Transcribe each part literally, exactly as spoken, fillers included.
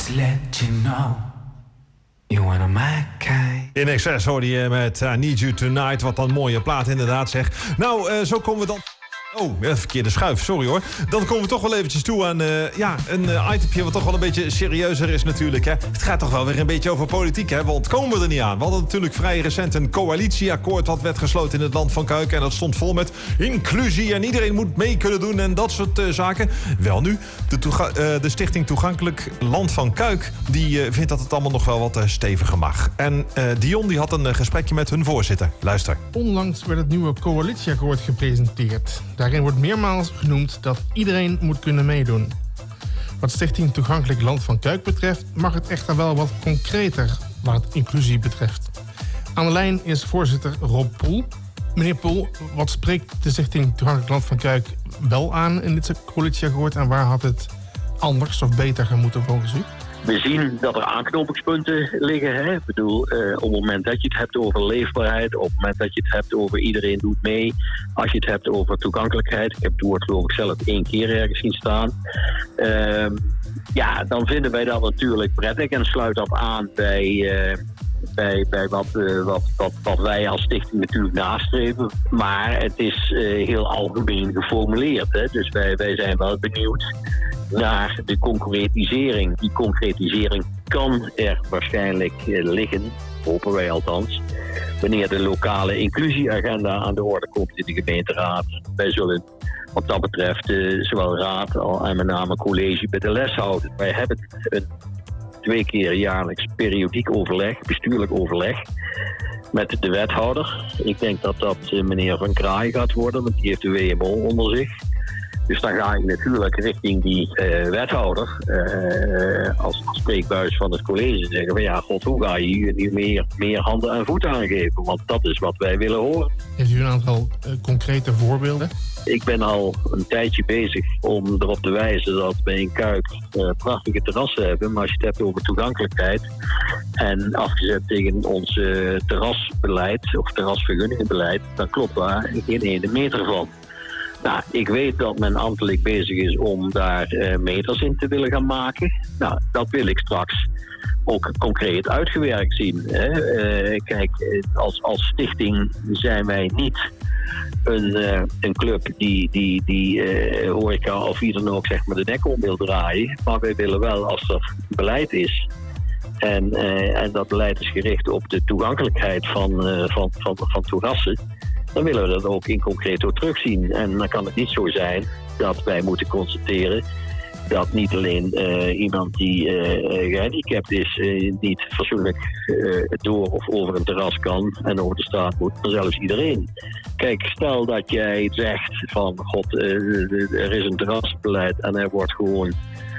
Just let you know. You wanna my kind. In Excess hoorde je met I Need You Tonight. Wat dan mooie plaat inderdaad zegt. Nou, uh, zo komen we dan... Oh, verkeerde schuif, sorry hoor. Dan komen we toch wel eventjes toe aan uh, ja, een uh, itempje wat toch wel een beetje serieuzer is natuurlijk. Hè. Het gaat toch wel weer een beetje over politiek, hè? Want komen we er niet aan. We hadden natuurlijk vrij recent een coalitieakkoord wat werd gesloten in het Land van Kuik. En dat stond vol met inclusie en iedereen moet mee kunnen doen en dat soort uh, zaken. Wel nu, de, toega- uh, de stichting Toegankelijk Land van Kuik, die uh, vindt dat het allemaal nog wel wat uh, steviger mag. En uh, Dion die had een uh, gesprekje met hun voorzitter. Luister. Onlangs werd het nieuwe coalitieakkoord gepresenteerd. Daarin wordt meermaals genoemd dat iedereen moet kunnen meedoen. Wat Stichting Toegankelijk Land van Kuik betreft mag het echter wel wat concreter wat inclusie betreft. Aan de lijn is voorzitter Rob Poel. Meneer Poel, wat spreekt de Stichting Toegankelijk Land van Kuik wel aan in dit coalitieakkoord en waar had het anders of beter moeten volgens u? We zien dat er aanknopingspunten liggen. Hè? Ik bedoel, uh, op het moment dat je het hebt over leefbaarheid, op het moment dat je het hebt over iedereen doet mee, als je het hebt over toegankelijkheid, ik heb het woord geloof ik zelf één keer ergens zien staan, uh, ja, dan vinden wij dat natuurlijk prettig en sluit dat aan bij, uh, bij, bij wat, uh, wat, wat, wat wij als stichting natuurlijk nastreven. Maar het is uh, heel algemeen geformuleerd. Hè? Dus wij, wij zijn wel benieuwd naar de concretisering. Die concretisering kan er waarschijnlijk uh, liggen, hopen wij althans, wanneer de lokale inclusieagenda aan de orde komt in de gemeenteraad. Wij zullen wat dat betreft uh, zowel raad al en met name college bij de les houden. Wij hebben een twee keer jaarlijks periodiek overleg, bestuurlijk overleg, met de wethouder. Ik denk dat dat uh, meneer Van Kraai gaat worden, want die heeft de W M O onder zich. Dus dan ga ik natuurlijk richting die uh, wethouder uh, als, als spreekbuis van het college zeggen van ja, god, hoe ga je hier nu meer, meer handen en voeten aangeven? Want dat is wat wij willen horen. Heeft u een aantal uh, concrete voorbeelden? Ik ben al een tijdje bezig om erop te wijzen dat we in Kuik uh, prachtige terrassen hebben. Maar als je het hebt over toegankelijkheid en afgezet tegen ons uh, terrasbeleid of terrasvergunningenbeleid, dan klopt daar geen ene meter van. Nou, ik weet dat men ambtelijk bezig is om daar uh, meters in te willen gaan maken. Nou, dat wil ik straks ook concreet uitgewerkt zien. Hè. Uh, kijk, als, als stichting zijn wij niet een, uh, een club die, die, die uh, horeca of wie dan ook zeg maar de nek om wil draaien. Maar wij willen wel, als er beleid is, en, uh, en dat beleid is gericht op de toegankelijkheid van, uh, van, van, van terrassen, dan willen we dat ook in concreto terugzien. En dan kan het niet zo zijn dat wij moeten constateren dat niet alleen uh, iemand die uh, gehandicapt is uh, niet fatsoenlijk uh, door of over een terras kan en over de straat moet, maar zelfs iedereen. Kijk, stel dat jij zegt van god, uh, er is een terrasbeleid en er wordt gewoon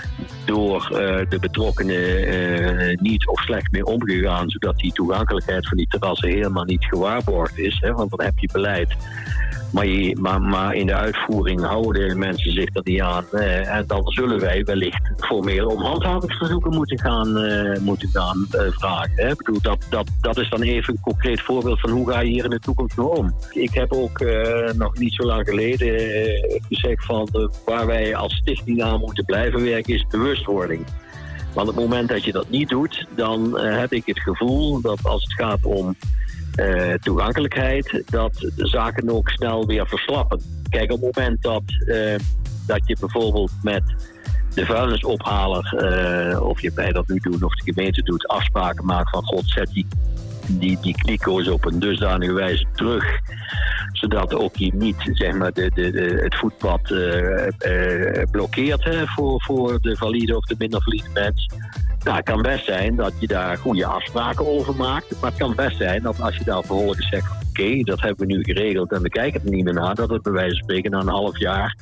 door uh, de betrokkenen uh, niet of slecht mee omgegaan, zodat die toegankelijkheid van die terrassen helemaal niet gewaarborgd is. Hè? Want dan heb je beleid. Maar, je, maar, maar in de uitvoering houden mensen zich er niet aan. Uh, en dan zullen wij wellicht formeel om handhavingsverzoeken moeten gaan, uh, moeten gaan uh, vragen. Hè? Ik bedoel, dat, dat, dat is dan even een concreet voorbeeld van hoe ga je hier in de toekomst mee om. Ik heb ook uh, nog niet zo lang geleden uh, gezegd van uh, waar wij als stichting aan moeten blijven werken is bewustwording. Want op het moment dat je dat niet doet, dan uh, heb ik het gevoel dat als het gaat om Uh, toegankelijkheid, dat de zaken ook snel weer verslappen. Kijk, op het moment dat, uh, dat je bijvoorbeeld met de vuilnisophaler, uh, of je bij dat nu doet, of de gemeente doet, afspraken maakt van god, zet die, die, die kliko's op een dusdanige wijze terug, zodat ook je niet zeg maar, de, de, de, het voetpad uh, uh, blokkeert hè, voor, voor de valide of de minder valide mens. Nou, het kan best zijn dat je daar goede afspraken over maakt. Maar het kan best zijn dat als je daar vervolgens zegt, oké, okay, dat hebben we nu geregeld en we kijken er niet meer naar, dat het bij wijze van spreken na een half jaar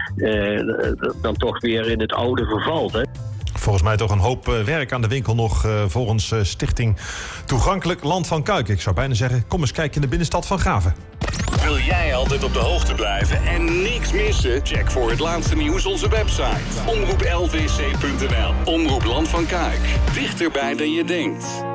eh, dan toch weer in het oude vervalt. Hè. Volgens mij toch een hoop uh, werk aan de winkel nog uh, volgens uh, Stichting Toegankelijk Land van Kuik. Ik zou bijna zeggen, kom eens kijken in de binnenstad van Graven. Wil jij altijd op de hoogte blijven en niks missen? Check voor het laatste nieuws onze website. omroep l v c punt n l. Omroep Land van Kuik. Dichterbij dan je denkt.